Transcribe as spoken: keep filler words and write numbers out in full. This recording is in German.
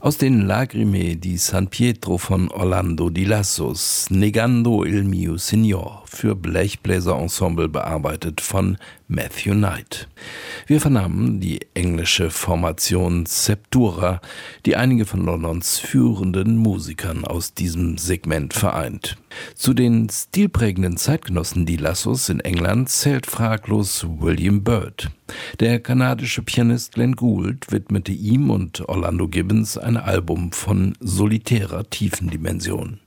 Aus den Lagrime di San Pietro von Orlando di Lassos, Negando il mio Signor, für Blechbläserensemble bearbeitet von Matthew Knight. Wir vernahmen die englische Formation Septura, die einige von Londons führenden Musikern aus diesem Segment vereint. Zu den stilprägenden Zeitgenossen di Lassos in England zählt fraglos William Byrd. Der kanadische Pianist Glenn Gould widmete ihm und Orlando Gibbons ein Album von solitärer Tiefendimension.